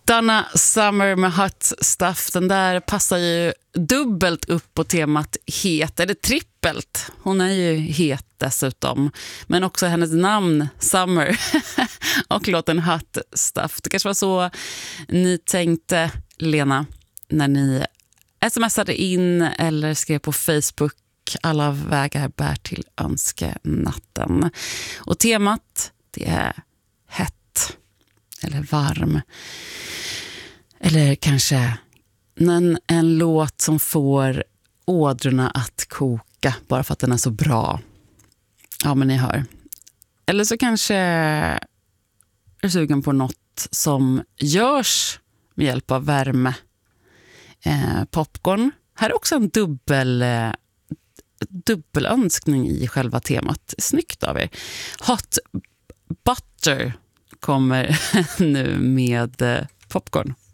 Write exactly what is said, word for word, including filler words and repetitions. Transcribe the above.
Donna Summer med Hot Stuff. Den där passar ju dubbelt upp på temat het, eller trippelt. Hon är ju het dessutom. Men också hennes namn, Summer. Och låten Hot Stuff. Det kanske var så ni tänkte, Lena, när ni smsade in eller skrev på Facebook. Alla vägar bär till önskenatten. Och temat, det är hett eller varm. Eller kanske en, en låt som får ådrorna att koka bara för att den är så bra. Ja, men ni hör. Eller så kanske är du sugen på något som görs med hjälp av värme. Eh, popcorn. Här är också en dubbel... Eh, dubbelönskning i själva temat. Snyggt av er. Hot butter kommer nu med popcorn.